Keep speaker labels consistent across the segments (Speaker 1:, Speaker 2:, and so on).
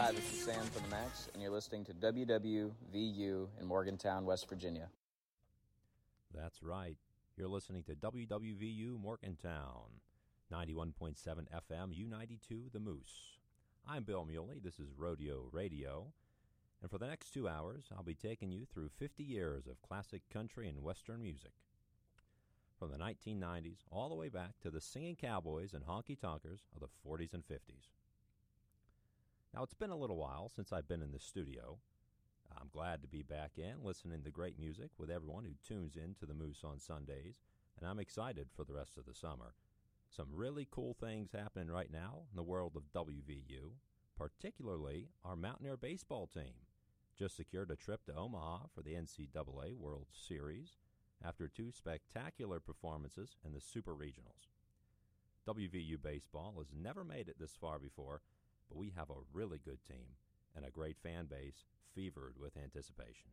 Speaker 1: Hi, this is Sam from the Max, and you're listening to WWVU in Morgantown, West Virginia.
Speaker 2: That's right. You're listening to WWVU Morgantown, 91.7 FM, U92 The Moose. I'm Bill Muley. This is Rodeo Radio. And for the next 2 hours, I'll be taking you through 50 years of classic country and western music. From the 1990s all the way back to the singing cowboys and honky-tonkers of the 40s and 50s. Now, it's been a little while since I've been in the studio. I'm glad to be back in, listening to great music with everyone who tunes in to the Moose on Sundays, and I'm excited for the rest of the summer. Some really cool things happening right now in the world of WVU, particularly our Mountaineer baseball team. Just secured a trip to Omaha for the NCAA World Series after 2 spectacular performances in the Super Regionals. WVU baseball has never made it this far before, but we have a really good team and a great fan base fevered with anticipation.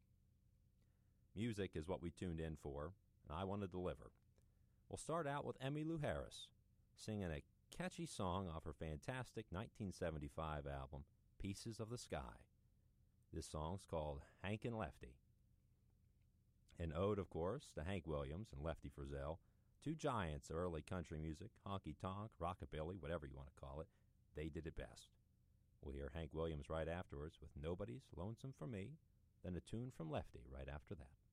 Speaker 2: Music is what we tuned in for, and I want to deliver. We'll start out with Emmylou Harris singing a catchy song off her fantastic 1975 album, Pieces of the Sky. This song's called Hank and Lefty. An ode, of course, to Hank Williams and Lefty Frizzell, 2 giants of early country music, honky-tonk, rockabilly, whatever you want to call it. They did it best. We'll hear Hank Williams right afterwards with Nobody's Lonesome for Me, then a tune from Lefty right after that.